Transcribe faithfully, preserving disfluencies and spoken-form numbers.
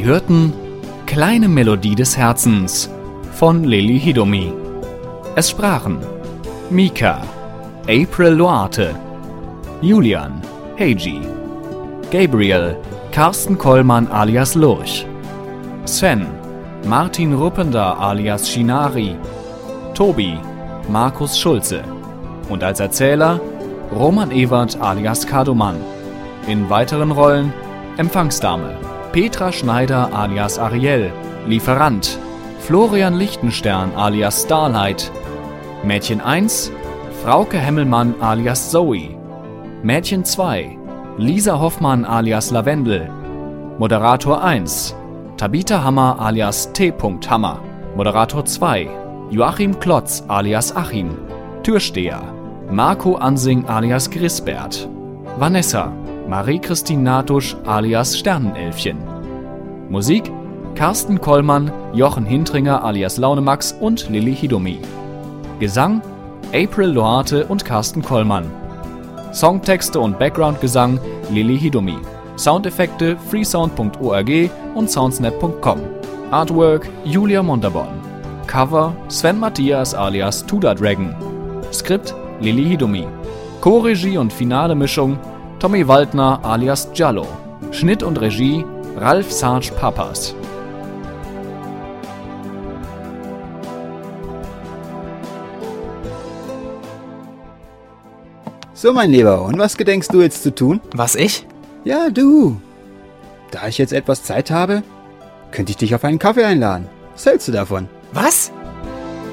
hörten Kleine Melodie des Herzens von Lili Hidomi. Es sprachen Mika, April Loate, Julian, Heiji, Gabriel, Carsten Kollmann alias Lurch, Sven, Martin Ruppender alias Shinari, Tobi, Markus Schulze und als Erzähler Roman Ewert alias Kadomann. In weiteren Rollen Empfangsdame, Petra Schneider alias Ariel, Lieferant, Florian Lichtenstern alias Starlight, Mädchen eins, Frauke Hemmelmann alias Zoe, Mädchen zwei, Lisa Hoffmann alias Lavendel, Moderator eins, Tabitha Hammer alias T. Hammer, Moderator zwei, Joachim Klotz alias Achim, Türsteher, Marco Ansing alias Grisbert, Vanessa, Marie-Christine Natusch alias Sternenelfchen. Musik Carsten Kollmann, Jochen Hintringer alias Launemax und Lili Hidomi. Gesang April Loate und Carsten Kollmann. Songtexte und Backgroundgesang Lili Hidomi. Soundeffekte freesound punkt org und soundsnet punkt com. Artwork Julia Montaborn. Cover Sven Matthias alias Tuda Dragon. Skript Lili Hidomi. Co-Regie und finale Mischung Tommy Waldner alias Giallo. Schnitt und Regie Ralf Sarge Papas. So, mein Lieber, und was gedenkst du jetzt zu tun? Was, ich? Ja, du. Da ich jetzt etwas Zeit habe, könnte ich dich auf einen Kaffee einladen. Was hältst du davon? Was?